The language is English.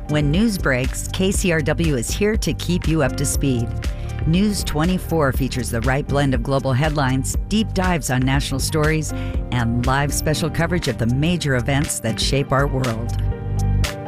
When news breaks, KCRW is here to keep you up to speed. News 24 features the right blend of global headlines, deep dives on national stories, and live special coverage of the major events that shape our world.